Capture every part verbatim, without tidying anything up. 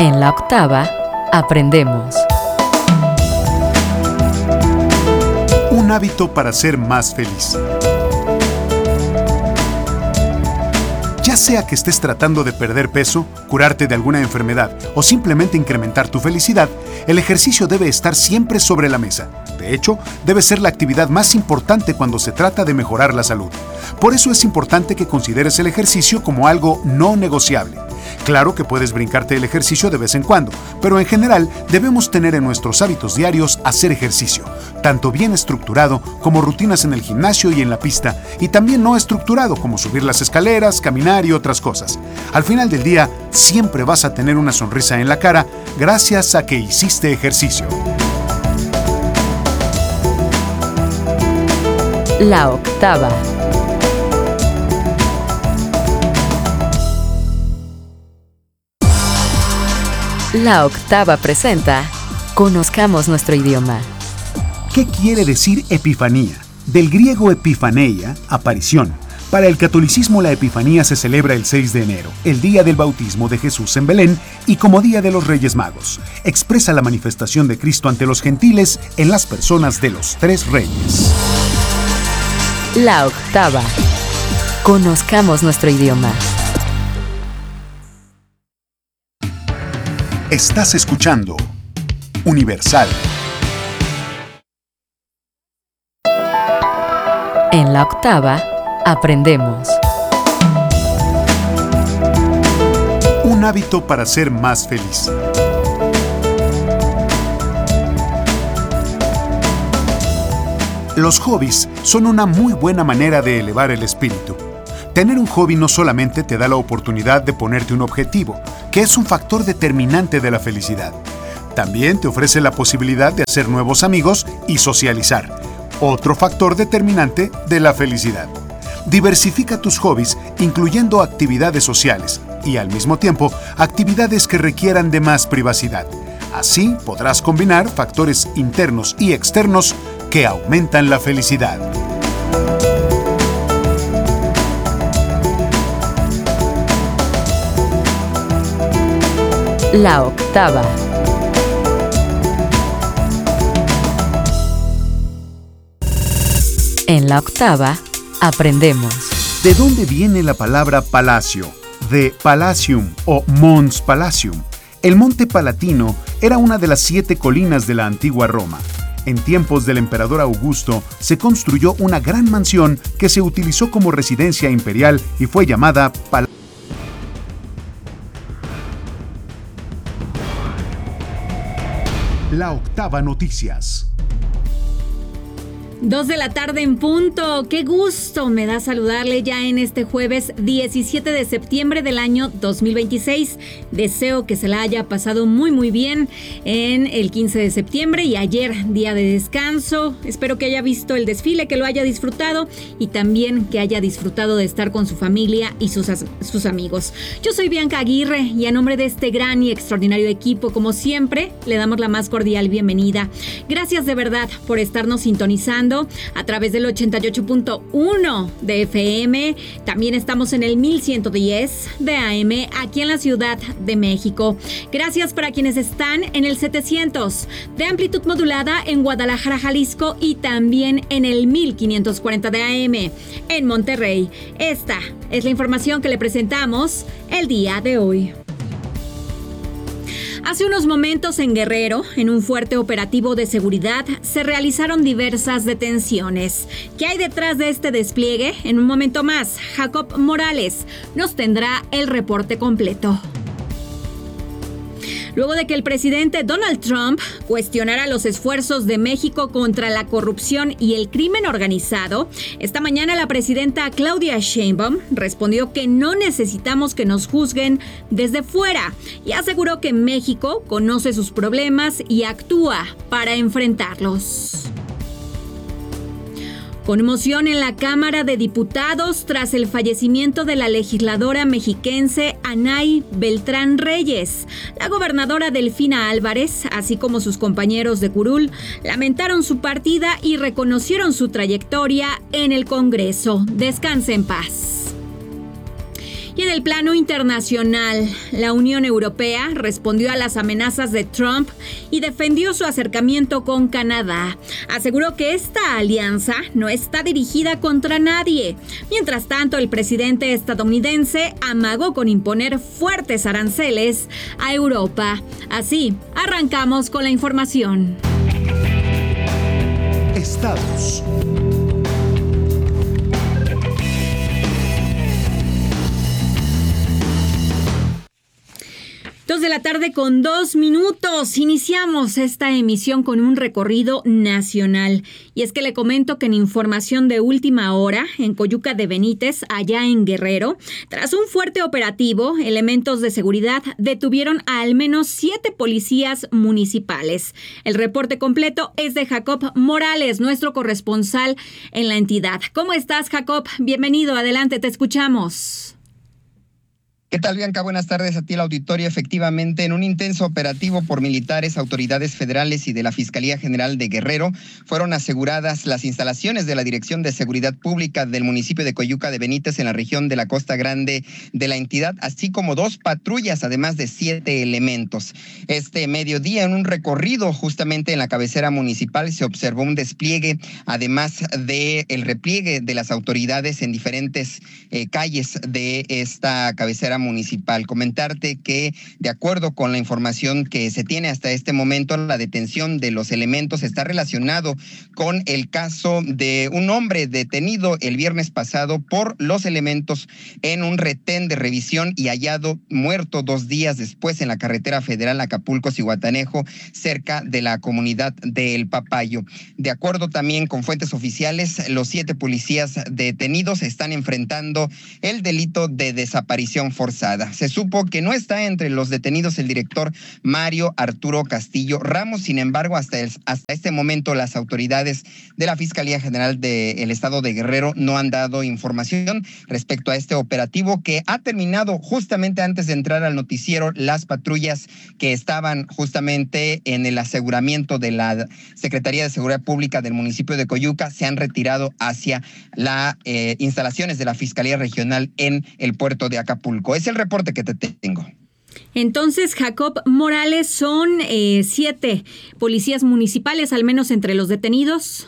En la octava, aprendemos. Un hábito para ser más feliz. Ya sea que estés tratando de perder peso, curarte de alguna enfermedad o simplemente incrementar tu felicidad, el ejercicio debe estar siempre sobre la mesa. De hecho, debe ser la actividad más importante cuando se trata de mejorar la salud. Por eso es importante que consideres el ejercicio como algo no negociable. Claro que puedes brincarte el ejercicio de vez en cuando, pero en general debemos tener en nuestros hábitos diarios hacer ejercicio, tanto bien estructurado como rutinas en el gimnasio y en la pista, y también no estructurado como subir las escaleras, caminar y otras cosas. Al final del día, siempre vas a tener una sonrisa en la cara gracias a que hiciste ejercicio. La octava. La octava presenta Conozcamos nuestro idioma. ¿Qué quiere decir epifanía? Del griego epifaneia, aparición. Para el catolicismo la Epifanía se celebra el seis de enero, el día del bautismo de Jesús en Belén y como día de los Reyes Magos. Expresa la manifestación de Cristo ante los gentiles en las personas de los tres reyes. La octava. Conozcamos nuestro idioma. Estás escuchando Universal. En la octava, aprendemos. Un hábito para ser más feliz. Los hobbies son una muy buena manera de elevar el espíritu. Tener un hobby no solamente te da la oportunidad de ponerte un objetivo, que es un factor determinante de la felicidad. También te ofrece la posibilidad de hacer nuevos amigos y socializar, otro factor determinante de la felicidad. Diversifica tus hobbies, incluyendo actividades sociales y, al mismo tiempo, actividades que requieran de más privacidad. Así podrás combinar factores internos y externos que aumentan la felicidad. La octava. En la octava, aprendemos. ¿De dónde viene la palabra palacio? De Palatium o Mons Palatium. El Monte Palatino era una de las siete colinas de la antigua Roma. En tiempos del emperador Augusto se construyó una gran mansión que se utilizó como residencia imperial y fue llamada Palacio. La octava noticias. Dos de la tarde en punto. Qué gusto me da saludarle ya en este jueves diecisiete de septiembre del año dos mil veintiséis. Deseo que se la haya pasado muy muy bien en el quince de septiembre y ayer, día de descanso. Espero que haya visto el desfile, que lo haya disfrutado y también que haya disfrutado de estar con su familia y sus, sus amigos. Yo soy Bianca Aguirre y a nombre de este gran y extraordinario equipo, como siempre, le damos la más cordial bienvenida. Gracias de verdad por estarnos sintonizando a través del ochenta y ocho punto uno de F M. También estamos en el mil ciento diez de A M aquí en la Ciudad de México. Gracias para quienes están en el setecientos de amplitud modulada en Guadalajara, Jalisco, y también en el mil quinientos cuarenta de A M en Monterrey. Esta es la información que le presentamos el día de hoy. Hace unos momentos en Guerrero, en un fuerte operativo de seguridad, se realizaron diversas detenciones. ¿Qué hay detrás de este despliegue? En un momento más, Jacob Morales nos tendrá el reporte completo. Luego de que el presidente Donald Trump cuestionara los esfuerzos de México contra la corrupción y el crimen organizado, esta mañana la presidenta Claudia Sheinbaum respondió que no necesitamos que nos juzguen desde fuera y aseguró que México conoce sus problemas y actúa para enfrentarlos. Con emoción en la Cámara de Diputados tras el fallecimiento de la legisladora mexiquense Anay Beltrán Reyes, la gobernadora Delfina Álvarez, así como sus compañeros de curul, lamentaron su partida y reconocieron su trayectoria en el Congreso. Descanse en paz. Y en el plano internacional, la Unión Europea respondió a las amenazas de Trump y defendió su acercamiento con Canadá. Aseguró que esta alianza no está dirigida contra nadie. Mientras tanto, el presidente estadounidense amagó con imponer fuertes aranceles a Europa. Así, arrancamos con la información. Estados. Dos de la tarde con dos minutos. Iniciamos esta emisión con un recorrido nacional. Y es que le comento que en información de última hora, en Coyuca de Benítez, allá en Guerrero, tras un fuerte operativo, elementos de seguridad detuvieron a al menos siete policías municipales. El reporte completo es de Jacob Morales, nuestro corresponsal en la entidad. ¿Cómo estás, Jacob? Bienvenido, adelante, te escuchamos. ¿Qué tal, Bianca? Buenas tardes a ti, el auditorio. Efectivamente, en un intenso operativo por militares, autoridades federales y de la Fiscalía General de Guerrero, fueron aseguradas las instalaciones de la Dirección de Seguridad Pública del municipio de Coyuca de Benítez en la región de la Costa Grande de la entidad, así como dos patrullas, además de siete elementos. Este mediodía, en un recorrido justamente en la cabecera municipal, se observó un despliegue, además de el repliegue de las autoridades en diferentes eh, calles de esta cabecera municipal. Comentarte que, de acuerdo con la información que se tiene hasta este momento, la detención de los elementos está relacionado con el caso de un hombre detenido el viernes pasado por los elementos en un retén de revisión y hallado muerto dos días después en la carretera federal Acapulco-Zihuatanejo, cerca de la comunidad de El Papayo. De acuerdo también con fuentes oficiales, los siete policías detenidos están enfrentando el delito de desaparición forzada. Se supo que no está entre los detenidos el director Mario Arturo Castillo Ramos. Sin embargo, hasta, el, hasta este momento las autoridades de la Fiscalía General del Estado de Guerrero no han dado información respecto a este operativo que ha terminado justamente antes de entrar al noticiero. Las patrullas que estaban justamente en el aseguramiento de la Secretaría de Seguridad Pública del municipio de Coyuca se han retirado hacia las eh, instalaciones de la Fiscalía Regional en el puerto de Acapulco. Es el reporte que te tengo. Entonces, Jacob Morales, son eh, siete policías municipales, al menos entre los detenidos.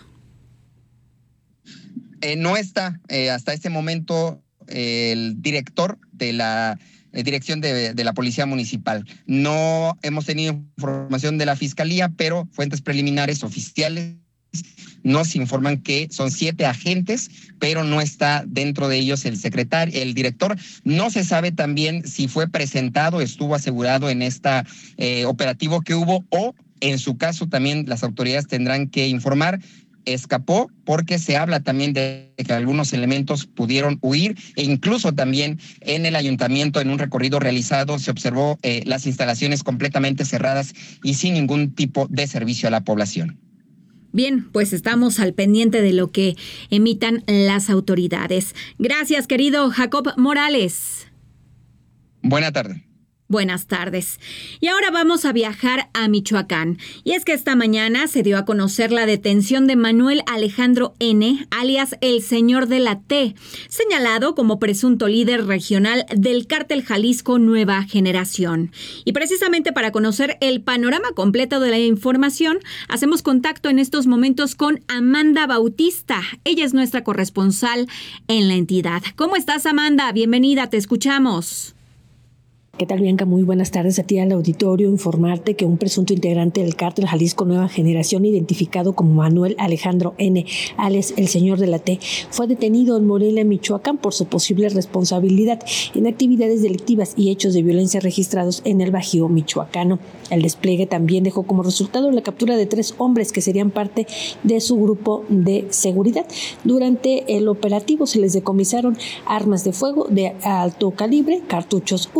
Eh, no está eh, hasta este momento eh, el director de la eh, dirección de, de la Policía Municipal. No hemos tenido información de la Fiscalía, pero fuentes preliminares oficiales nos informan que son siete agentes, pero no está dentro de ellos el secretario, el director. No se sabe también si fue presentado, estuvo asegurado en este eh, operativo que hubo, o en su caso también las autoridades tendrán que informar. Escapó porque se habla también de que algunos elementos pudieron huir, e incluso también en el ayuntamiento, en un recorrido realizado, se observó eh, las instalaciones completamente cerradas y sin ningún tipo de servicio a la población. Bien, pues estamos al pendiente de lo que emitan las autoridades. Gracias, querido Jacob Morales. Buena tarde. Buenas tardes. Y ahora vamos a viajar a Michoacán. Y es que esta mañana se dio a conocer la detención de Manuel Alejandro N., alias el Señor de la T., señalado como presunto líder regional del Cártel Jalisco Nueva Generación. Y precisamente para conocer el panorama completo de la información, hacemos contacto en estos momentos con Amanda Bautista. Ella es nuestra corresponsal en la entidad. ¿Cómo estás, Amanda? Bienvenida, te escuchamos. ¿Qué tal, Bianca? Muy buenas tardes a ti, al auditorio. Informarte que un presunto integrante del Cártel Jalisco Nueva Generación, identificado como Manuel Alejandro N., alias el Señor de la T., fue detenido en Morelia, Michoacán, por su posible responsabilidad en actividades delictivas y hechos de violencia registrados en el Bajío michoacano. El despliegue también dejó como resultado la captura de tres hombres que serían parte de su grupo de seguridad. Durante el operativo se les decomisaron armas de fuego de alto calibre, cartuchos útiles,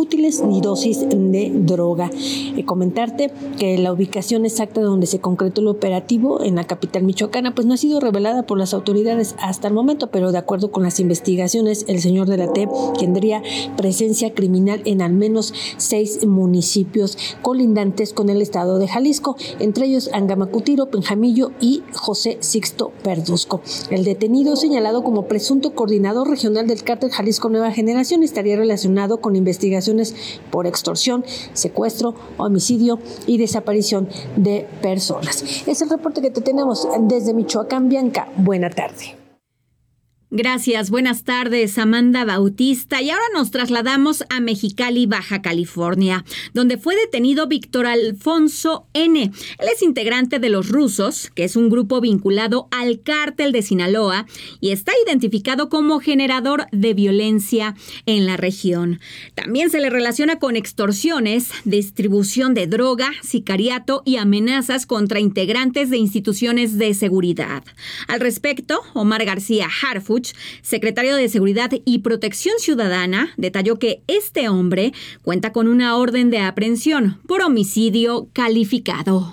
ni dosis de droga. Eh, comentarte que la ubicación exacta donde se concretó el operativo en la capital michoacana pues no ha sido revelada por las autoridades hasta el momento, pero de acuerdo con las investigaciones, el señor de la T tendría presencia criminal en al menos seis municipios colindantes con el estado de Jalisco, entre ellos Angamacutiro, Penjamillo y José Sixto Verduzco. El detenido, señalado como presunto coordinador regional del cártel Jalisco Nueva Generación, estaría relacionado con investigaciones por extorsión, secuestro, homicidio y desaparición de personas. Es el reporte que te tenemos desde Michoacán. Bianca, buena tarde. Gracias, buenas tardes, Amanda Bautista. Y ahora nos trasladamos a Mexicali, Baja California, donde fue detenido Víctor Alfonso N. Él es integrante de Los Rusos, que es un grupo vinculado al cártel de Sinaloa y está identificado como generador de violencia en la región. También se le relaciona con extorsiones, distribución de droga, sicariato y amenazas contra integrantes de instituciones de seguridad. Al respecto, Omar García Harfuch, secretario de Seguridad y Protección Ciudadana, detalló que este hombre cuenta con una orden de aprehensión por homicidio calificado.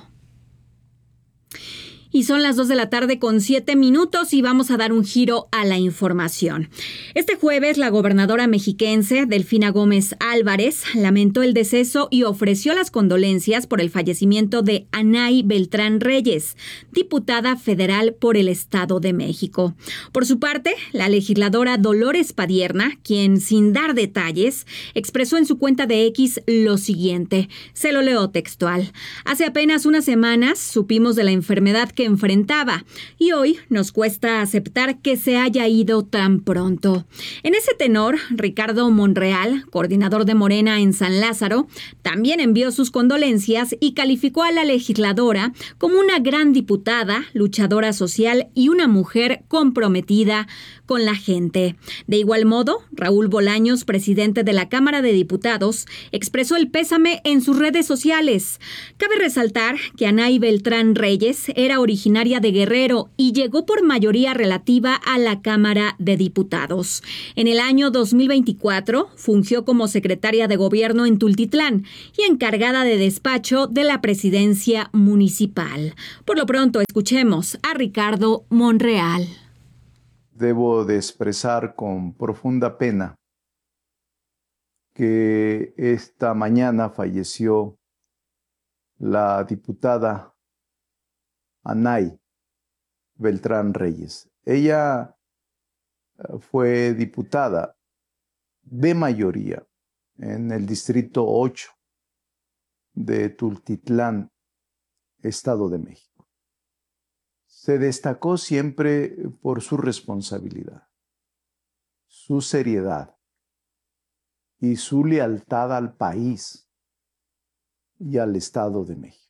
Y son las dos de la tarde con siete minutos y vamos a dar un giro a la información. Este jueves, la gobernadora mexiquense, Delfina Gómez Álvarez, lamentó el deceso y ofreció las condolencias por el fallecimiento de Anaí Beltrán Reyes, diputada federal por el Estado de México. Por su parte, la legisladora Dolores Padierna, quien sin dar detalles, expresó en su cuenta de X lo siguiente. Se lo leo textual. Hace apenas unas semanas supimos de la enfermedad que enfrentaba y hoy nos cuesta aceptar que se haya ido tan pronto. En ese tenor, Ricardo Monreal, coordinador de Morena en San Lázaro, también envió sus condolencias y calificó a la legisladora como una gran diputada, luchadora social y una mujer comprometida con la gente. De igual modo, Raúl Bolaños, presidente de la Cámara de Diputados, expresó el pésame en sus redes sociales. Cabe resaltar que Anaí Beltrán Reyes era originaria de Guerrero y llegó por mayoría relativa a la Cámara de Diputados. En el año dos mil veinticuatro fungió como secretaria de Gobierno en Tultitlán y encargada de despacho de la presidencia municipal. Por lo pronto, escuchemos a Ricardo Monreal. Debo de expresar con profunda pena que esta mañana falleció la diputada Anaí Beltrán Reyes. Ella fue diputada de mayoría en el distrito ocho de Tultitlán, Estado de México. Se destacó siempre por su responsabilidad, su seriedad y su lealtad al país y al Estado de México.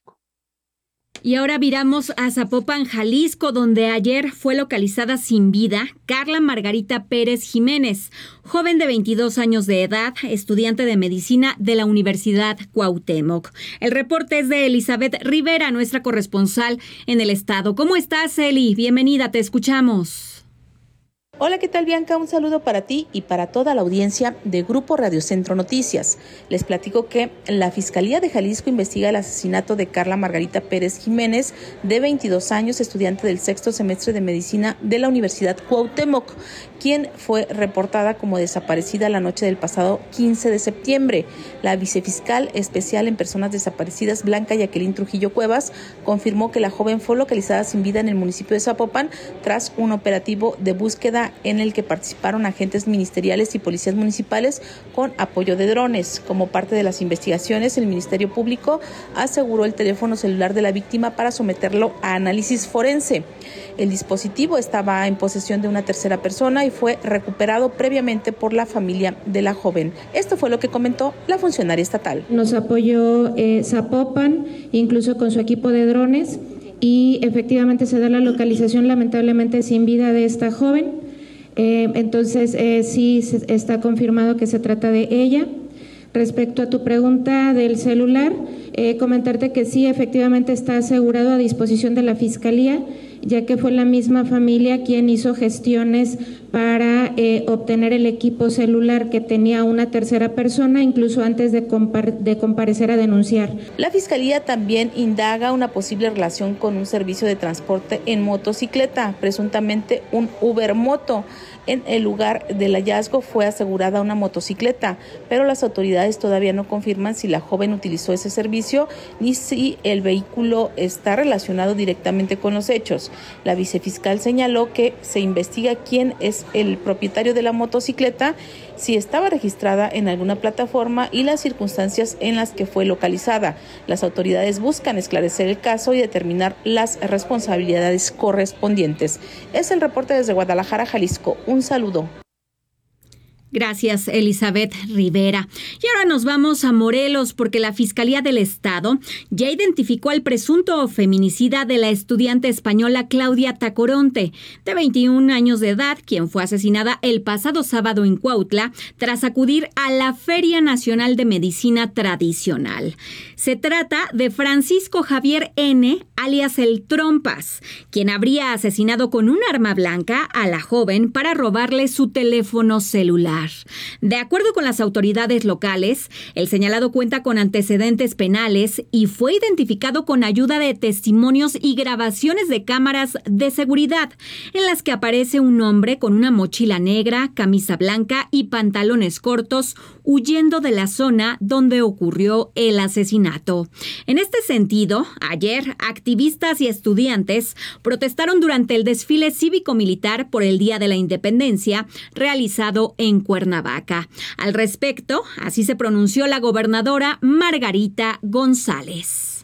Y ahora viramos a Zapopan, Jalisco, donde ayer fue localizada sin vida Carla Margarita Pérez Jiménez, joven de veintidós años de edad, estudiante de medicina de la Universidad Cuauhtémoc. El reporte es de Elizabeth Rivera, nuestra corresponsal en el estado. ¿Cómo estás, Eli? Bienvenida, te escuchamos. Hola, ¿qué tal, Bianca? Un saludo para ti y para toda la audiencia de Grupo Radio Centro Noticias. Les platico que la Fiscalía de Jalisco investiga el asesinato de Carla Margarita Pérez Jiménez, de veintidós años, estudiante del sexto semestre de medicina de la Universidad Cuauhtémoc, quien fue reportada como desaparecida la noche del pasado quince de septiembre. La vicefiscal especial en personas desaparecidas, Blanca Jacqueline Trujillo Cuevas, confirmó que la joven fue localizada sin vida en el municipio de Zapopan tras un operativo de búsqueda en el que participaron agentes ministeriales y policías municipales con apoyo de drones. Como parte de las investigaciones, el Ministerio Público aseguró el teléfono celular de la víctima para someterlo a análisis forense. El dispositivo estaba en posesión de una tercera persona y fue recuperado previamente por la familia de la joven. Esto fue lo que comentó la funcionaria estatal. Nos apoyó eh, Zapopan, incluso con su equipo de drones, y efectivamente se da la localización lamentablemente sin vida de esta joven. Eh, entonces, eh, sí está confirmado que se trata de ella. Respecto a tu pregunta del celular, eh, comentarte que sí, efectivamente está asegurado a disposición de la Fiscalía ya que fue la misma familia quien hizo gestiones para eh, obtener el equipo celular que tenía una tercera persona, incluso antes de, compar- de comparecer a denunciar. La Fiscalía también indaga una posible relación con un servicio de transporte en motocicleta, presuntamente un Uber Moto. En el lugar del hallazgo fue asegurada una motocicleta, pero las autoridades todavía no confirman si la joven utilizó ese servicio ni si el vehículo está relacionado directamente con los hechos. La vicefiscal señaló que se investiga quién es el propietario de la motocicleta, si estaba registrada en alguna plataforma y las circunstancias en las que fue localizada. Las autoridades buscan esclarecer el caso y determinar las responsabilidades correspondientes. Es el reporte desde Guadalajara, Jalisco. Un saludo. Gracias, Elizabeth Rivera. Y ahora nos vamos a Morelos porque la Fiscalía del Estado ya identificó al presunto feminicida de la estudiante española Claudia Tacoronte, de veintiún años de edad, quien fue asesinada el pasado sábado en Cuautla tras acudir a la Feria Nacional de Medicina Tradicional. Se trata de Francisco Javier N., alias El Trompas, quien habría asesinado con un arma blanca a la joven para robarle su teléfono celular. De acuerdo con las autoridades locales, el señalado cuenta con antecedentes penales y fue identificado con ayuda de testimonios y grabaciones de cámaras de seguridad, en las que aparece un hombre con una mochila negra, camisa blanca y pantalones cortos, huyendo de la zona donde ocurrió el asesinato. En este sentido, ayer, activistas y estudiantes protestaron durante el desfile cívico-militar por el Día de la Independencia, realizado en Cuernavaca. Al respecto, así se pronunció la gobernadora Margarita González.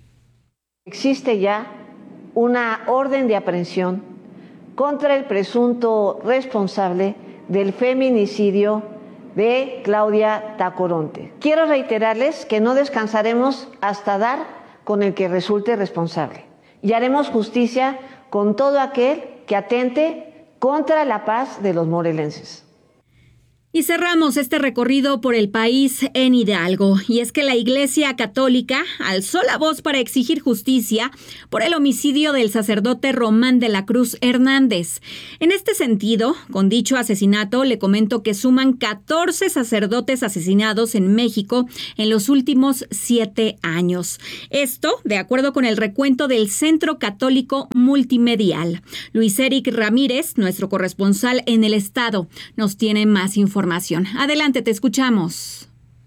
Existe ya una orden de aprehensión contra el presunto responsable del feminicidio de Claudia Tacoronte. Quiero reiterarles que no descansaremos hasta dar con el que resulte responsable y haremos justicia con todo aquel que atente contra la paz de los morelenses. Y cerramos este recorrido por el país en Hidalgo. Y es que la Iglesia Católica alzó la voz para exigir justicia por el homicidio del sacerdote Román de la Cruz Hernández. En este sentido, con dicho asesinato, le comento que suman catorce sacerdotes asesinados en México en los últimos siete años. Esto, de acuerdo con el recuento del Centro Católico Multimedial. Luis Eric Ramírez, nuestro corresponsal en el estado, nos tiene más información. Adelante, te escuchamos.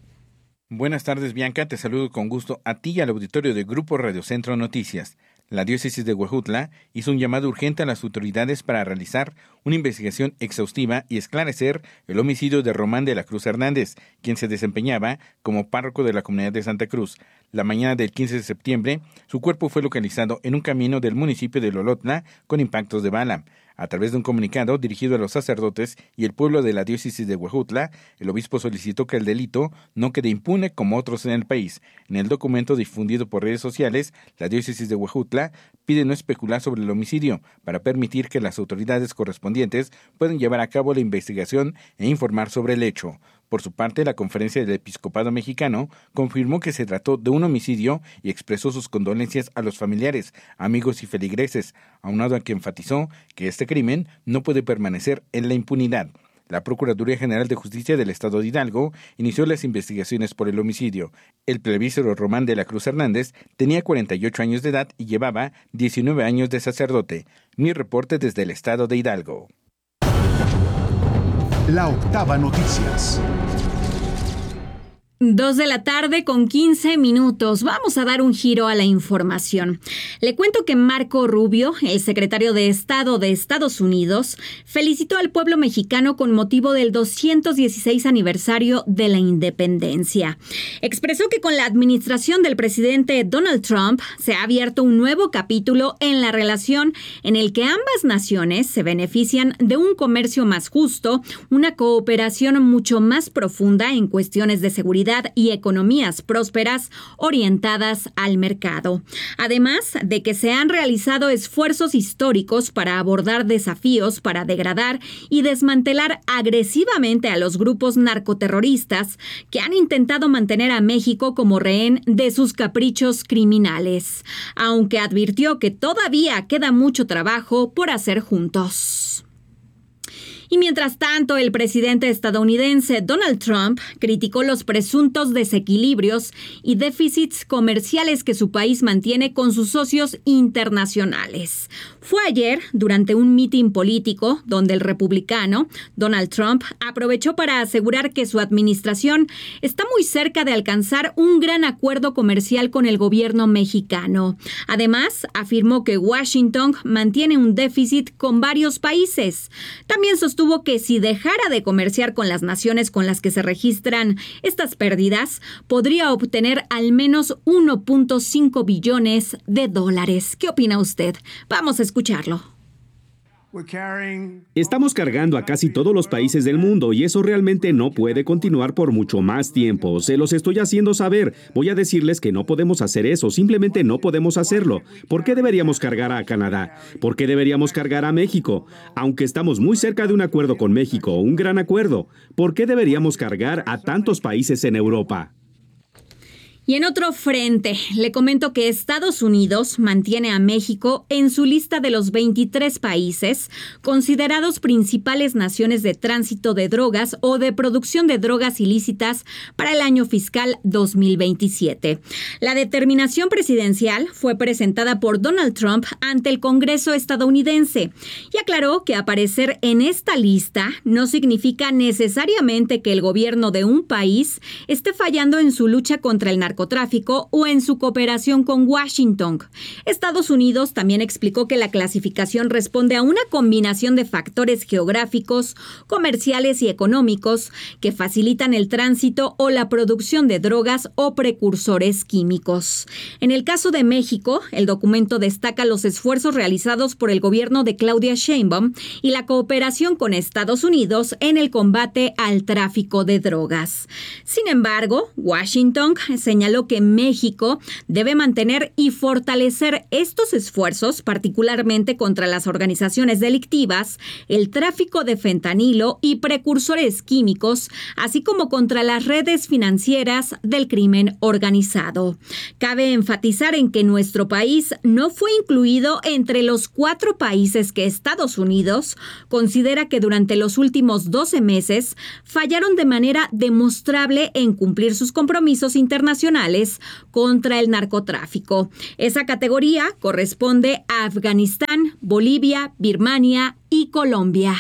Buenas tardes, Bianca. Te saludo con gusto a ti y al auditorio de Grupo Radio Centro Noticias. La diócesis de Huejutla hizo un llamado urgente a las autoridades para realizar una investigación exhaustiva y esclarecer el homicidio de Román de la Cruz Hernández, quien se desempeñaba como párroco de la comunidad de Santa Cruz. La mañana del quince de septiembre, su cuerpo fue localizado en un camino del municipio de Lolotla con impactos de bala. A través de un comunicado dirigido a los sacerdotes y el pueblo de la diócesis de Huejutla, el obispo solicitó que el delito no quede impune como otros en el país. En el documento difundido por redes sociales, la diócesis de Huejutla pide no especular sobre el homicidio para permitir que las autoridades correspondientes puedan llevar a cabo la investigación e informar sobre el hecho. Por su parte, la Conferencia del Episcopado Mexicano confirmó que se trató de un homicidio y expresó sus condolencias a los familiares, amigos y feligreses, aunado a que enfatizó que este crimen no puede permanecer en la impunidad. La Procuraduría General de Justicia del Estado de Hidalgo inició las investigaciones por el homicidio. El plebícero Román de la Cruz Hernández tenía cuarenta y ocho años de edad y llevaba diecinueve años de sacerdote. Mi reporte desde el Estado de Hidalgo. La Octava Noticias. Dos de la tarde con quince minutos. Vamos a dar un giro a la información. Le cuento que Marco Rubio, el secretario de Estado de Estados Unidos, felicitó al pueblo mexicano con motivo del doscientos dieciséis aniversario de la independencia. Expresó que con la administración del presidente Donald Trump se ha abierto un nuevo capítulo en la relación en el que ambas naciones se benefician de un comercio más justo, una cooperación mucho más profunda en cuestiones de seguridad prosperidad y economías prósperas orientadas al mercado. Además de que se han realizado esfuerzos históricos para abordar desafíos para degradar y desmantelar agresivamente a los grupos narcoterroristas que han intentado mantener a México como rehén de sus caprichos criminales, aunque advirtió que todavía queda mucho trabajo por hacer juntos. Y mientras tanto, el presidente estadounidense Donald Trump criticó los presuntos desequilibrios y déficits comerciales que su país mantiene con sus socios internacionales. Fue ayer, durante un mitin político, donde el republicano Donald Trump aprovechó para asegurar que su administración está muy cerca de alcanzar un gran acuerdo comercial con el gobierno mexicano. Además, afirmó que Washington mantiene un déficit con varios países. También sostuvo que si dejara de comerciar con las naciones con las que se registran estas pérdidas, podría obtener al menos uno punto cinco billones de dólares. ¿Qué opina usted? Vamos a escucharlo. Estamos cargando a casi todos los países del mundo y eso realmente no puede continuar por mucho más tiempo. Se los estoy haciendo saber. Voy a decirles que no podemos hacer eso. Simplemente no podemos hacerlo. ¿Por qué deberíamos cargar a Canadá? ¿Por qué deberíamos cargar a México? Aunque estamos muy cerca de un acuerdo con México, un gran acuerdo, ¿por qué deberíamos cargar a tantos países en Europa? Y en otro frente, le comento que Estados Unidos mantiene a México en su lista de los veintitrés países considerados principales naciones de tránsito de drogas o de producción de drogas ilícitas para el año fiscal dos mil veintisiete. La determinación presidencial fue presentada por Donald Trump ante el Congreso estadounidense y aclaró que aparecer en esta lista no significa necesariamente que el gobierno de un país esté fallando en su lucha contra el narcotráfico narcotráfico o en su cooperación con Washington. Estados Unidos también explicó que la clasificación responde a una combinación de factores geográficos, comerciales y económicos que facilitan el tránsito o la producción de drogas o precursores químicos. En el caso de México, el documento destaca los esfuerzos realizados por el gobierno de Claudia Sheinbaum y la cooperación con Estados Unidos en el combate al tráfico de drogas. Sin embargo, Washington señaló que México debe mantener y fortalecer estos esfuerzos, particularmente contra las organizaciones delictivas, el tráfico de fentanilo y precursores químicos, así como contra las redes financieras del crimen organizado. Cabe enfatizar en que nuestro país no fue incluido entre los cuatro países que Estados Unidos considera que durante los últimos doce meses fallaron de manera demostrable en cumplir sus compromisos internacionales contra el narcotráfico. Esa categoría corresponde a Afganistán, Bolivia, Birmania y Colombia.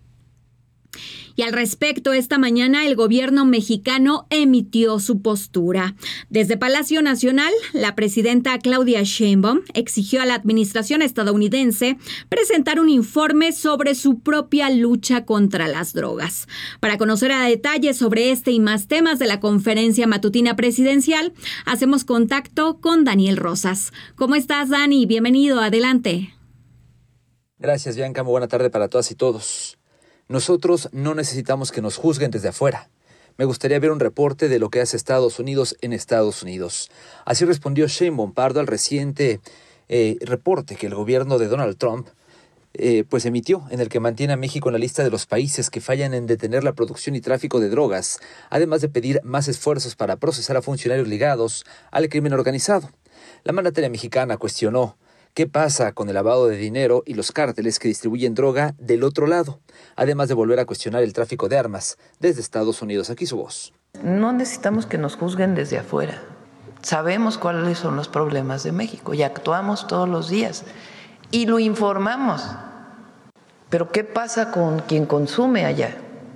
Y al respecto, esta mañana el gobierno mexicano emitió su postura. Desde Palacio Nacional, la presidenta Claudia Sheinbaum exigió a la administración estadounidense presentar un informe sobre su propia lucha contra las drogas. Para conocer a detalle sobre este y más temas de la conferencia matutina presidencial, hacemos contacto con Daniel Rosas. ¿Cómo estás, Dani? Bienvenido, adelante. Gracias, Bianca. Muy buena tarde para todas y todos. Nosotros no necesitamos que nos juzguen desde afuera. Me gustaría ver un reporte de lo que hace Estados Unidos en Estados Unidos. Así respondió Sheinbaum Pardo al reciente eh, reporte que el gobierno de Donald Trump eh, pues emitió, en el que mantiene a México en la lista de los países que fallan en detener la producción y tráfico de drogas, además de pedir más esfuerzos para procesar a funcionarios ligados al crimen organizado. La mandataria mexicana cuestionó ¿qué pasa con el lavado de dinero y los cárteles que distribuyen droga del otro lado? Además de volver a cuestionar el tráfico de armas desde Estados Unidos. Aquí su voz. No necesitamos que nos juzguen desde afuera. Sabemos cuáles son los problemas de México y actuamos todos los días y lo informamos. Pero ¿qué pasa con quien consume allá?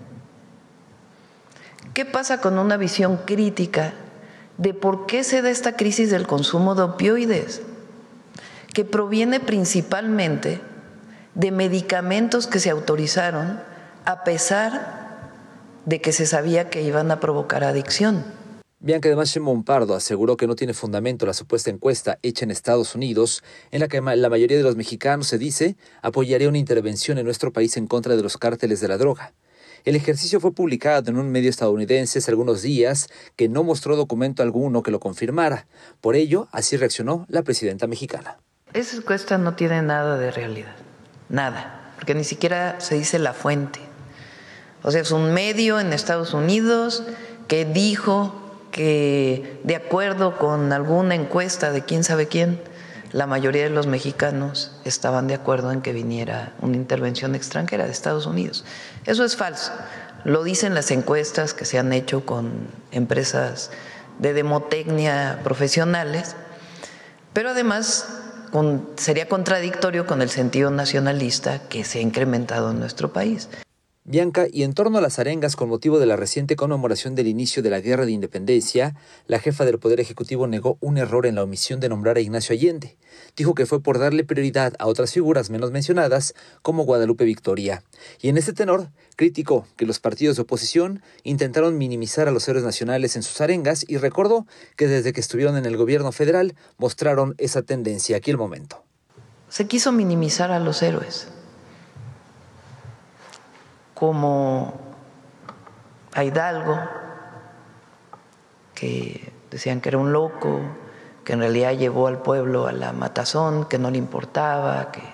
¿Qué pasa con una visión crítica de por qué se da esta crisis del consumo de opioides? Que proviene principalmente de medicamentos que se autorizaron a pesar de que se sabía que iban a provocar adicción. Bianca, además, Sheinbaum Pardo aseguró que no tiene fundamento la supuesta encuesta hecha en Estados Unidos, en la que la mayoría de los mexicanos, se dice, apoyaría una intervención en nuestro país en contra de los cárteles de la droga. El ejercicio fue publicado en un medio estadounidense hace algunos días que no mostró documento alguno que lo confirmara. Por ello, así reaccionó la presidenta mexicana. Esa encuesta no tiene nada de realidad, nada, porque ni siquiera se dice la fuente. O sea, es un medio en Estados Unidos que dijo que, de acuerdo con alguna encuesta de quién sabe quién, la mayoría de los mexicanos estaban de acuerdo en que viniera una intervención extranjera de Estados Unidos. Eso es falso. Lo dicen las encuestas que se han hecho con empresas de demotecnia profesionales, pero además con, sería contradictorio con el sentido nacionalista que se ha incrementado en nuestro país. Bianca, y en torno a las arengas con motivo de la reciente conmemoración del inicio de la Guerra de Independencia, la jefa del Poder Ejecutivo negó un error en la omisión de nombrar a Ignacio Allende. Dijo que fue por darle prioridad a otras figuras menos mencionadas, como Guadalupe Victoria. Y en este tenor, criticó que los partidos de oposición intentaron minimizar a los héroes nacionales en sus arengas y recordó que desde que estuvieron en el gobierno federal mostraron esa tendencia. Aquí el momento. Se quiso minimizar a los héroes, como a Hidalgo, que decían que era un loco, que en realidad llevó al pueblo a la matazón, que no le importaba, que...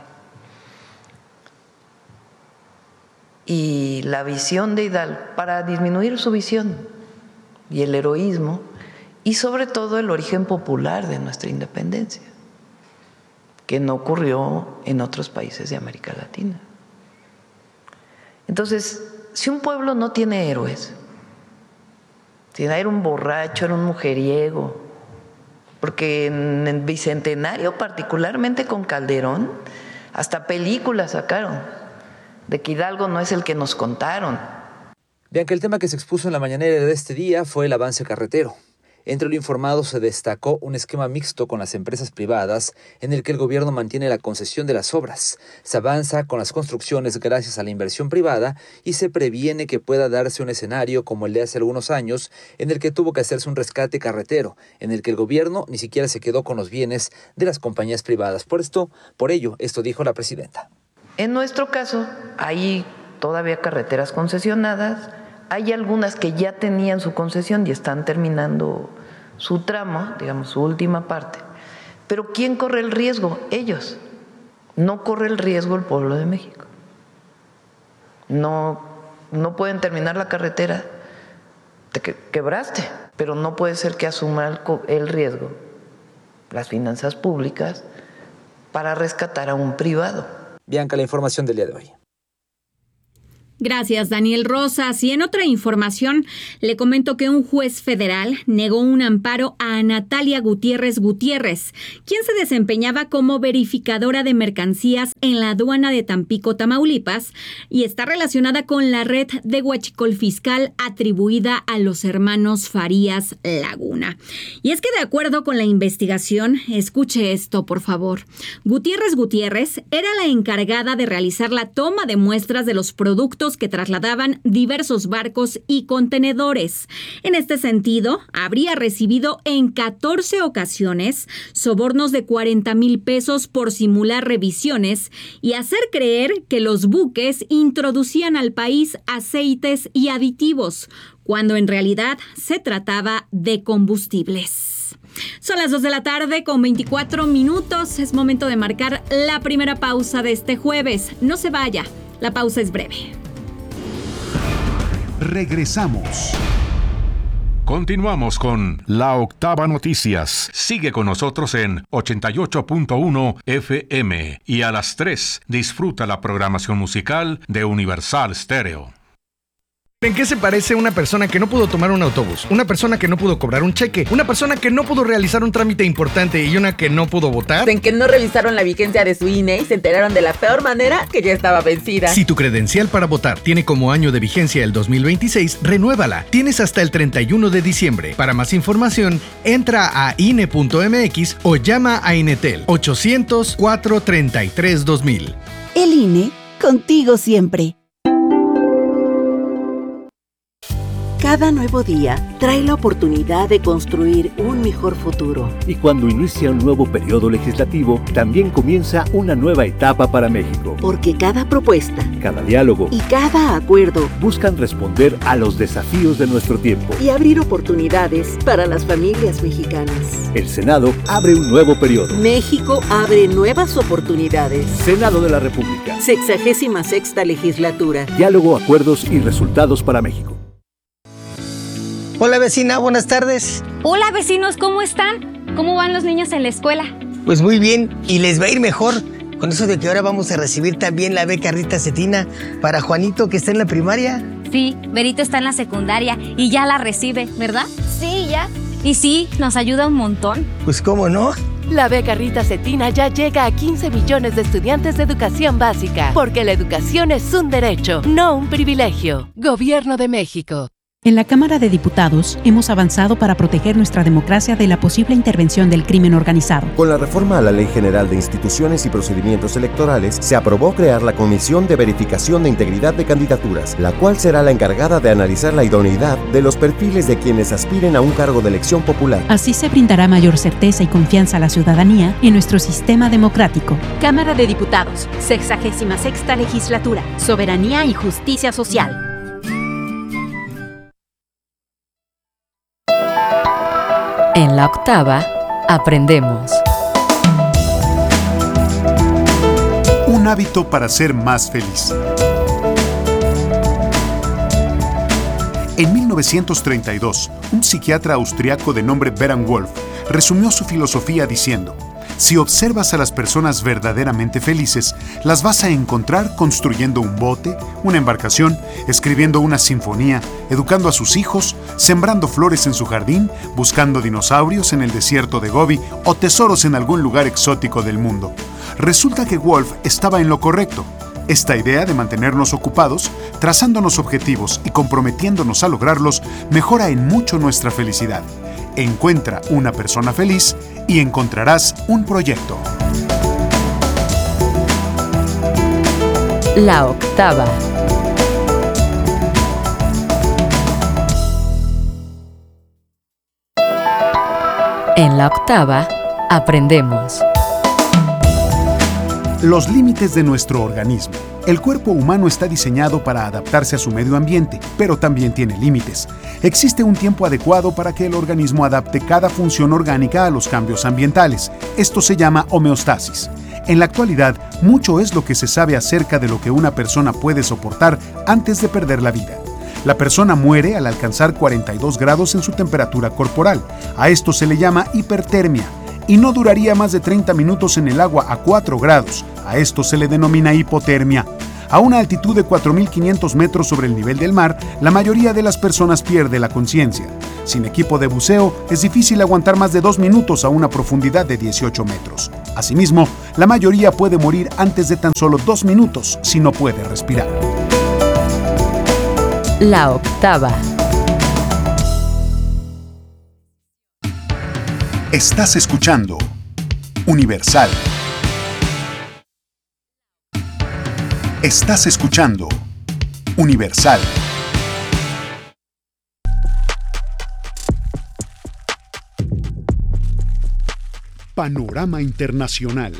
y la visión de Hidalgo, para disminuir su visión y el heroísmo, y sobre todo el origen popular de nuestra independencia, que no ocurrió en otros países de América Latina. Entonces, si un pueblo no tiene héroes, si era un borracho, era un mujeriego, porque en el Bicentenario, particularmente con Calderón, hasta películas sacaron de que Hidalgo no es el que nos contaron. Vean que el tema que se expuso en la mañanera de este día fue el avance carretero. Entre lo informado se destacó un esquema mixto con las empresas privadas en el que el gobierno mantiene la concesión de las obras. Se avanza con las construcciones gracias a la inversión privada y se previene que pueda darse un escenario como el de hace algunos años en el que tuvo que hacerse un rescate carretero, en el que el gobierno ni siquiera se quedó con los bienes de las compañías privadas. Por esto, por ello, esto dijo la presidenta. En nuestro caso, hay todavía carreteras concesionadas. Hay algunas que ya tenían su concesión y están terminando su tramo, digamos, su última parte. Pero ¿quién corre el riesgo? Ellos. No corre el riesgo el pueblo de México. No, no pueden terminar la carretera, te quebraste, pero no puede ser que asuma el, el riesgo, las finanzas públicas, para rescatar a un privado. Bianca, la información del día de hoy. Gracias, Daniel Rosas. Y en otra información, le comento que un juez federal negó un amparo a Natalia Gutiérrez Gutiérrez, quien se desempeñaba como verificadora de mercancías en la aduana de Tampico, Tamaulipas, y está relacionada con la red de huachicol fiscal atribuida a los hermanos Farías Laguna. Y es que de acuerdo con la investigación, escuche esto, por favor, Gutiérrez Gutiérrez era la encargada de realizar la toma de muestras de los productos que trasladaban diversos barcos y contenedores. En este sentido, habría recibido en catorce ocasiones sobornos de cuarenta mil pesos por simular revisiones y hacer creer que los buques introducían al país aceites y aditivos, cuando en realidad se trataba de combustibles. Son las dos de la tarde con veinticuatro minutos. Es momento de marcar la primera pausa de este jueves. No se vaya, la pausa es breve. Regresamos. Continuamos con La Octava Noticias. Sigue con nosotros en ochenta y ocho punto uno F M y a las tres disfruta la programación musical de Universal Stereo. ¿En qué se parece una persona que no pudo tomar un autobús, una persona que no pudo cobrar un cheque, una persona que no pudo realizar un trámite importante y una que no pudo votar? En que no revisaron la vigencia de su I N E y se enteraron de la peor manera que ya estaba vencida. Si tu credencial para votar tiene como año de vigencia el dos mil veintiséis, renuévala. Tienes hasta el treinta y uno de diciembre. Para más información, entra a I N E punto M X o llama a Inetel ochocientos, cuatrocientos treinta y tres, dos mil. El I N E, contigo siempre. Cada nuevo día trae la oportunidad de construir un mejor futuro. Y cuando inicia un nuevo periodo legislativo, también comienza una nueva etapa para México. Porque cada propuesta, cada diálogo y cada acuerdo buscan responder a los desafíos de nuestro tiempo y abrir oportunidades para las familias mexicanas. El Senado abre un nuevo periodo. México abre nuevas oportunidades. Senado de la República. Sexagésima sexta legislatura. Diálogo, acuerdos y resultados para México. Hola vecina, buenas tardes. Hola vecinos, ¿cómo están? ¿Cómo van los niños en la escuela? Pues muy bien, y les va a ir mejor con eso de que ahora vamos a recibir también la beca Rita Cetina para Juanito, que está en la primaria. Sí, Berito está en la secundaria y ya la recibe, ¿verdad? Sí, ya. Y sí, nos ayuda un montón. Pues cómo no. La beca Rita Cetina ya llega a quince millones de estudiantes de educación básica, porque la educación es un derecho, no un privilegio. Gobierno de México. En la Cámara de Diputados hemos avanzado para proteger nuestra democracia de la posible intervención del crimen organizado. Con la reforma a la Ley General de Instituciones y Procedimientos Electorales, se aprobó crear la Comisión de Verificación de Integridad de Candidaturas, la cual será la encargada de analizar la idoneidad de los perfiles de quienes aspiren a un cargo de elección popular. Así se brindará mayor certeza y confianza a la ciudadanía en nuestro sistema democrático. Cámara de Diputados, sexagésima sexta legislatura, Soberanía y Justicia Social. En la octava, aprendemos. Un hábito para ser más feliz. En mil novecientos treinta y dos, un psiquiatra austriaco de nombre Beran Wolf resumió su filosofía diciendo: si observas a las personas verdaderamente felices, las vas a encontrar construyendo un bote, una embarcación, escribiendo una sinfonía, educando a sus hijos, sembrando flores en su jardín, buscando dinosaurios en el desierto de Gobi o tesoros en algún lugar exótico del mundo. Resulta que Wolf estaba en lo correcto. Esta idea de mantenernos ocupados, trazándonos objetivos y comprometiéndonos a lograrlos, mejora en mucho nuestra felicidad. Encuentra una persona feliz y encontrarás un proyecto. La octava. En la octava, aprendemos. Los límites de nuestro organismo. El cuerpo humano está diseñado para adaptarse a su medio ambiente, pero también tiene límites. Existe un tiempo adecuado para que el organismo adapte cada función orgánica a los cambios ambientales. Esto se llama homeostasis. En la actualidad, mucho es lo que se sabe acerca de lo que una persona puede soportar antes de perder la vida. La persona muere al alcanzar cuarenta y dos grados en su temperatura corporal. A esto se le llama hipertermia. Y no duraría más de treinta minutos en el agua a cuatro grados. A esto se le denomina hipotermia. A una altitud de cuatro mil quinientos metros sobre el nivel del mar, la mayoría de las personas pierde la conciencia. Sin equipo de buceo, es difícil aguantar más de dos minutos a una profundidad de dieciocho metros. Asimismo, la mayoría puede morir antes de tan solo dos minutos si no puede respirar. La octava. Estás escuchando Universal. Estás escuchando Universal. Panorama Internacional.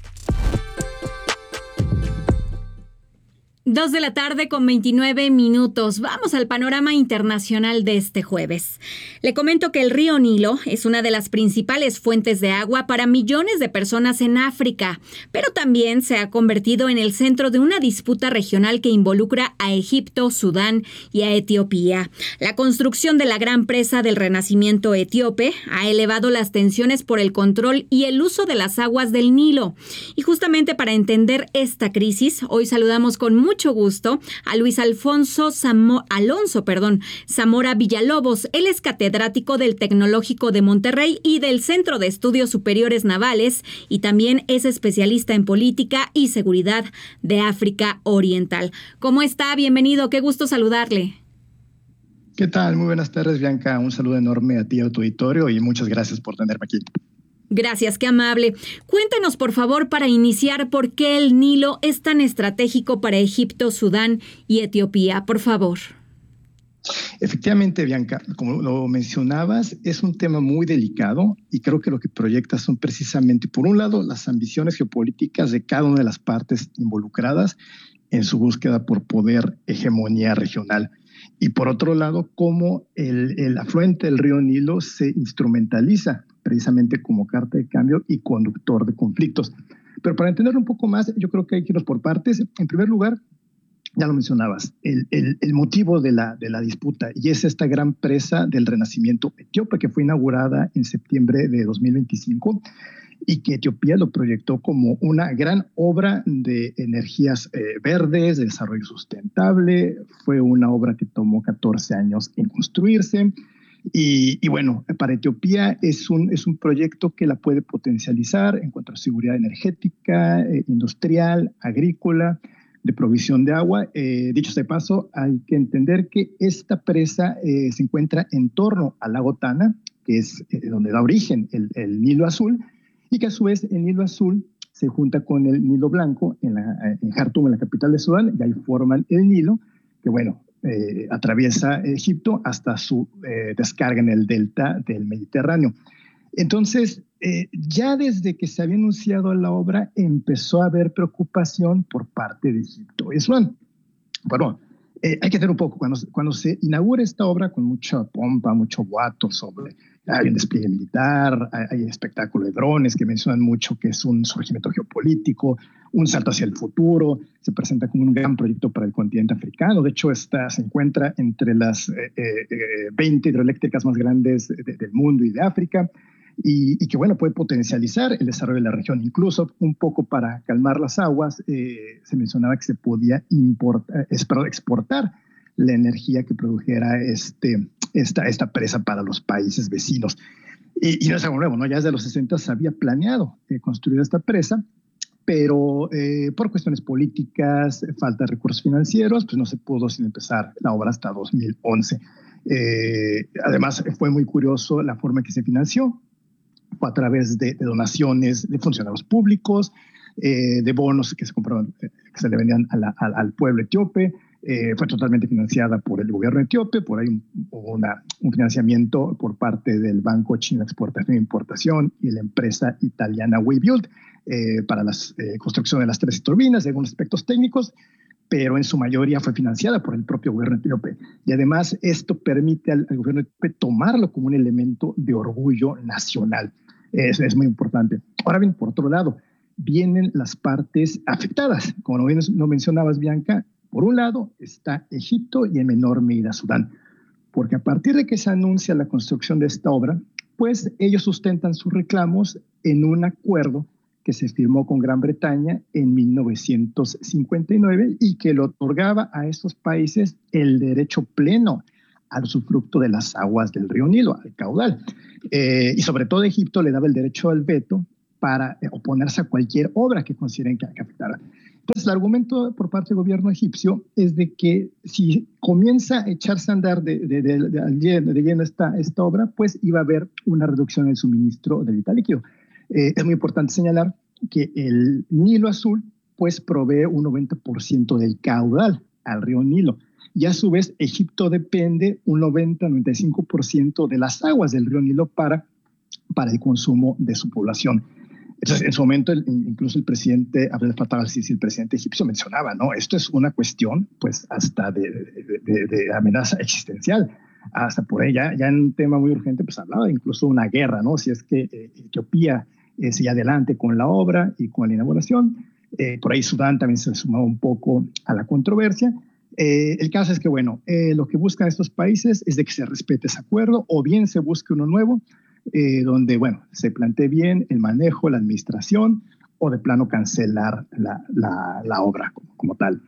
Dos de la tarde con veintinueve minutos. Vamos al panorama internacional de este jueves. Le comento que el río Nilo es una de las principales fuentes de agua para millones de personas en África, pero también se ha convertido en el centro de una disputa regional que involucra a Egipto, Sudán y a Etiopía. La construcción de la gran presa del Renacimiento etíope ha elevado las tensiones por el control y el uso de las aguas del Nilo. Y justamente para entender esta crisis, hoy saludamos con mucho gusto a Luis Alfonso Samo, Alonso perdón, Zamora Villalobos. Él es catedrático del Tecnológico de Monterrey y del Centro de Estudios Superiores Navales y también es especialista en política y seguridad de África Oriental. ¿Cómo está? Bienvenido, qué gusto saludarle. ¿Qué tal? Muy buenas tardes, Bianca. Un saludo enorme a ti, a tu auditorio, y muchas gracias por tenerme aquí. Gracias, qué amable. Cuéntenos, por favor, para iniciar, por qué el Nilo es tan estratégico para Egipto, Sudán y Etiopía, por favor. Efectivamente, Bianca, como lo mencionabas, es un tema muy delicado y creo que lo que proyecta son precisamente, por un lado, las ambiciones geopolíticas de cada una de las partes involucradas en su búsqueda por poder, hegemonía regional. Y por otro lado, cómo el, el afluente del río Nilo se instrumentaliza precisamente como carta de cambio y conductor de conflictos. Pero para entenderlo un poco más, yo creo que hay que irnos por partes. En primer lugar, ya lo mencionabas, el, el, el motivo de la, de la disputa, y es esta gran presa del renacimiento etíope que fue inaugurada en septiembre de dos mil veinticinco y que Etiopía lo proyectó como una gran obra de energías eh, verdes, de desarrollo sustentable. Fue una obra que tomó catorce años en construirse. Y, y bueno, para Etiopía es un, es un proyecto que la puede potencializar en cuanto a seguridad energética, eh, industrial, agrícola, de provisión de agua. Eh, dicho de paso, hay que entender que esta presa eh, se encuentra en torno al lago Tana, que es eh, donde da origen el, el Nilo Azul, y que a su vez el Nilo Azul se junta con el Nilo Blanco en, la, en Jartum, en la capital de Sudán, y ahí forman el Nilo, que bueno, eh, atraviesa Egipto hasta su eh, descarga en el delta del Mediterráneo. Entonces, eh, ya desde que se había anunciado la obra, empezó a haber preocupación por parte de Egipto y Sudán. Bueno, eh, hay que hacer un poco, cuando, cuando se inaugura esta obra con mucha pompa, mucho boato sobre, hay un despliegue militar, hay, hay espectáculo de drones que mencionan mucho que es un surgimiento geopolítico, un salto hacia el futuro, se presenta como un gran proyecto para el continente africano. De hecho, esta se encuentra entre las eh, eh, veinte hidroeléctricas más grandes de, del mundo y de África. Y, y que, bueno, puede potencializar el desarrollo de la región. Incluso, un poco para calmar las aguas, eh, se mencionaba que se podía importar, exportar la energía que produjera este, esta, esta presa para los países vecinos. Y, y no es algo nuevo, ¿no? Ya desde los sesenta se había planeado eh, construir esta presa, pero eh, por cuestiones políticas, falta de recursos financieros, pues no se pudo sin empezar la obra hasta dos mil once. Eh, además, fue muy curioso la forma en que se financió. Fue a través de, de donaciones de funcionarios públicos, eh, de bonos que se compraban, eh, que se le vendían a la, a, al pueblo etíope. Eh, fue totalmente financiada por el gobierno etíope. Por ahí hubo una, un financiamiento por parte del Banco Chino de Exportación e Importación y la empresa italiana Webuild eh, para la eh, construcción de las tres turbinas, de algunos aspectos técnicos, pero en su mayoría fue financiada por el propio gobierno etíope. Y además esto permite al, al gobierno etíope tomarlo como un elemento de orgullo nacional. Es, es muy importante. Ahora bien, por otro lado, vienen las partes afectadas. Como no, no mencionabas, Bianca, por un lado está Egipto y en menor medida Sudán, porque a partir de que se anuncia la construcción de esta obra, pues ellos sustentan sus reclamos en un acuerdo que se firmó con Gran Bretaña en mil novecientos cincuenta y nueve y que le otorgaba a estos países el derecho pleno al usufructo de las aguas del río Nilo, al caudal. Eh, y sobre todo Egipto le daba el derecho al veto para eh, oponerse a cualquier obra que consideren que, que afectara. Entonces, el argumento por parte del gobierno egipcio es de que si comienza a echarse a andar de, de, de, de, de lleno esta, esta obra, pues iba a haber una reducción en el suministro de vital líquido. Eh, es muy importante señalar que el Nilo Azul pues provee un noventa por ciento del caudal al río Nilo. Y a su vez, Egipto depende un noventa a noventa y cinco por ciento de las aguas del río Nilo para, para el consumo de su población. Entonces, en su momento, el, incluso el presidente Abdel Fattah al-Sisi, el presidente egipcio, mencionaba, ¿no? Esto es una cuestión, pues, hasta de, de, de, de amenaza existencial. Hasta por ella, ya en un tema muy urgente, pues hablaba incluso de una guerra, ¿no? Si es que eh, Etiopía eh, sigue adelante con la obra y con la inauguración. Eh, por ahí Sudán también se sumaba un poco a la controversia. Eh, el caso es que, bueno, eh, lo que buscan estos países es de que se respete ese acuerdo o bien se busque uno nuevo, eh, donde, bueno, se plantee bien el manejo, la administración o de plano cancelar la, la, la obra como, como tal.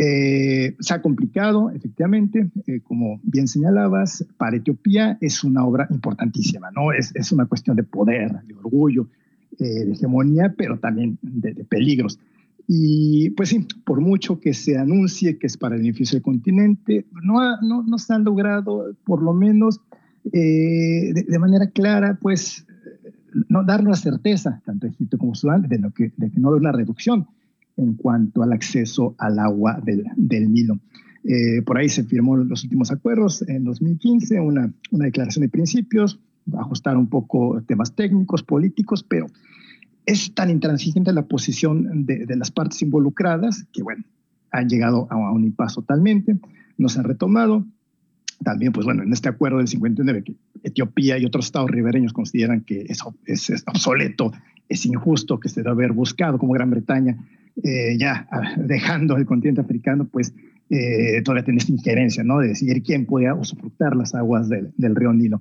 Eh, se ha complicado, efectivamente, eh, como bien señalabas, para Etiopía es una obra importantísima, ¿no? Es, es una cuestión de poder, de orgullo, eh, de hegemonía, pero también de, de peligros. Y pues sí, por mucho que se anuncie que es para el beneficio del continente, no, ha, no, no se han logrado, por lo menos eh, de, de manera clara, pues no dar una certeza, tanto Egipto como Sudán, de, lo que, de que no hay una reducción en cuanto al acceso al agua del, del Nilo. Eh, por ahí se firmó los últimos acuerdos en dos mil quince, una, una declaración de principios, ajustar un poco temas técnicos, políticos, pero es tan intransigente la posición de, de las partes involucradas que, bueno, han llegado a, a un impasse totalmente, no se han retomado. También, pues bueno, en este acuerdo del cincuenta y nueve, que Etiopía y otros estados ribereños consideran que eso es, es obsoleto, es injusto, que se debe haber buscado como Gran Bretaña, eh, ya dejando el continente africano, pues eh, todavía tiene esta injerencia, ¿no? De decidir quién puede usufructar las aguas del, del río Nilo.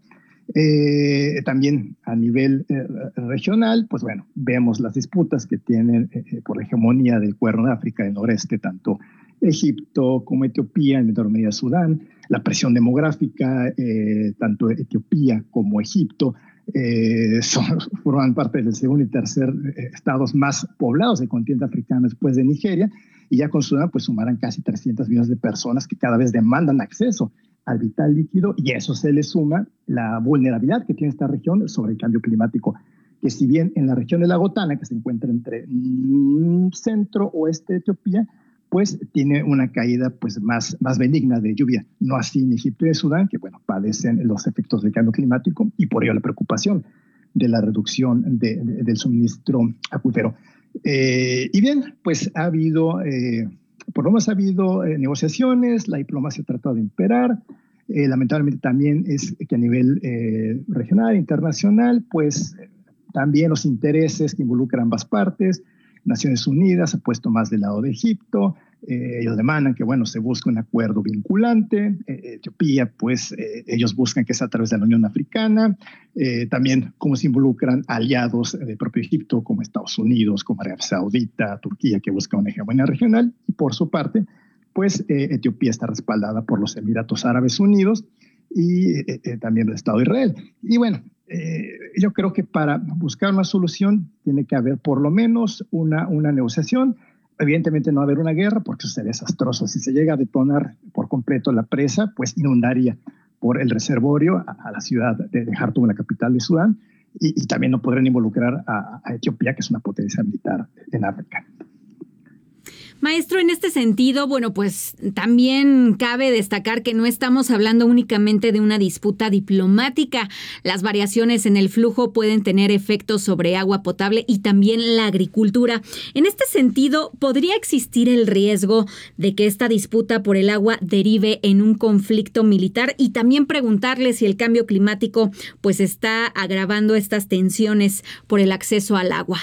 Eh, también a nivel eh, regional, pues bueno, vemos las disputas que tienen eh, por la hegemonía del Cuerno de África del noreste, tanto Egipto como Etiopía, en menor medida Sudán, la presión demográfica, eh, tanto Etiopía como Egipto, eh, son, forman parte del segundo y tercer eh, estados más poblados del continente africano después de Nigeria, y ya con Sudán pues sumarán casi trescientos millones de personas que cada vez demandan acceso al vital líquido, y a eso se le suma la vulnerabilidad que tiene esta región sobre el cambio climático, que si bien en la región de la Gotana, que se encuentra entre mm, centro-oeste de Etiopía, pues tiene una caída pues más, más benigna de lluvia, no así en Egipto y Sudán, que bueno, padecen los efectos del cambio climático, y por ello la preocupación de la reducción de, de, del suministro acuífero. Eh, y bien, pues ha habido, eh, por lo menos ha habido eh, negociaciones, la diplomacia ha tratado de imperar, eh, lamentablemente también es que a nivel eh, regional, internacional, pues eh, también los intereses que involucran ambas partes. Naciones Unidas ha puesto más del lado de Egipto, eh, ellos demandan que, bueno, se busque un acuerdo vinculante, eh, Etiopía, pues eh, ellos buscan que sea a través de la Unión Africana, eh, también cómo se involucran aliados del propio Egipto, como Estados Unidos, como Arabia Saudita, Turquía, que busca una hegemonía regional, y por su parte, pues eh, Etiopía está respaldada por los Emiratos Árabes Unidos y eh, eh, también el Estado de Israel. Y bueno, Eh, yo creo que para buscar una solución tiene que haber por lo menos una, una negociación. Evidentemente no va a haber una guerra porque eso sería desastroso. Si se llega a detonar por completo la presa, pues inundaría por el reservorio a, a la ciudad de, de Jartum, la capital de Sudán, y, y también no podrían involucrar a, a Etiopía, que es una potencia militar en África. Maestro, en este sentido, bueno, pues también cabe destacar que no estamos hablando únicamente de una disputa diplomática. Las variaciones en el flujo pueden tener efectos sobre agua potable y también la agricultura. En este sentido, ¿podría existir el riesgo de que esta disputa por el agua derive en un conflicto militar? Y también preguntarle si el cambio climático pues está agravando estas tensiones por el acceso al agua.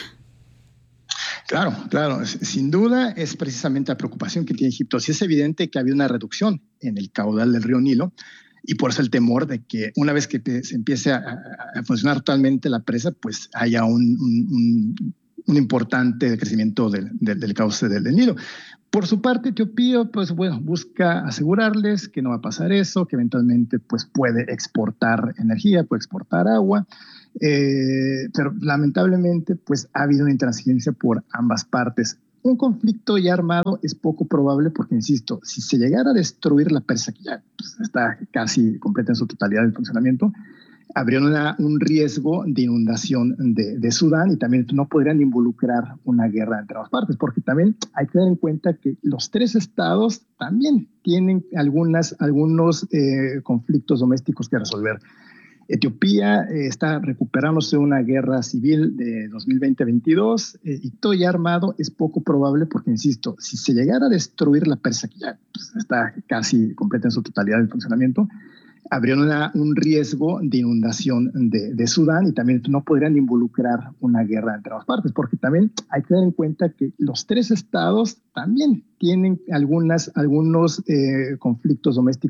Claro, claro, sin duda es precisamente la preocupación que tiene Egipto. Sí es evidente que había una reducción en el caudal del río Nilo, y por eso el temor de que una vez que te, se empiece a, a funcionar totalmente la presa, pues haya un, un, un importante crecimiento del, del, del cauce del, del Nilo. Por su parte, Etiopía, pues bueno, busca asegurarles que no va a pasar eso, que eventualmente pues puede exportar energía, puede exportar agua. Eh, pero lamentablemente pues ha habido una intransigencia por ambas partes. Un conflicto ya armado es poco probable porque, insisto, si se llegara a destruir la presa, que ya pues, está casi completa en su totalidad el funcionamiento, habría una, un riesgo de inundación de, de Sudán, y también no podrían involucrar una guerra entre ambas partes, porque también hay que tener en cuenta que los tres estados también tienen algunas, algunos eh, conflictos domésticos que resolver. Etiopía eh, está recuperándose de una guerra civil de dos mil veinte veintidós, eh, y todo ya armado es poco probable porque, insisto, si se llegara a destruir la presa, que ya pues, está casi completa en su totalidad el funcionamiento, habría una, un riesgo de inundación de, de Sudán, y también no podrían involucrar una guerra entre ambas partes, porque también hay que tener en cuenta que los tres estados también tienen algunas, algunos eh, conflictos domésticos